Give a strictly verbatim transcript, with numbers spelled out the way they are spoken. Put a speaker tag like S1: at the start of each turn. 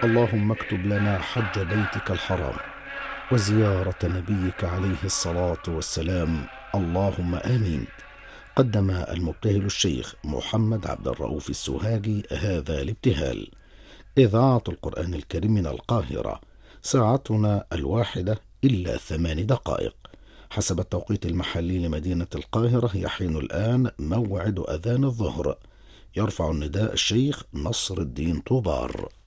S1: اللهم اكتب لنا حج بيتك الحرام وزيارة نبيك عليه الصلاة والسلام، اللهم آمين. قدم المبتهل الشيخ محمد عبد الرؤوف السوهاجي هذا الابتهال. إذاعة القرآن الكريم من القاهرة، ساعتنا الواحدة إلا ثمان دقائق حسب التوقيت المحلي لمدينة القاهرة. يحين الآن موعد أذان الظهر. يرفع النداء الشيخ نصر الدين طوبار.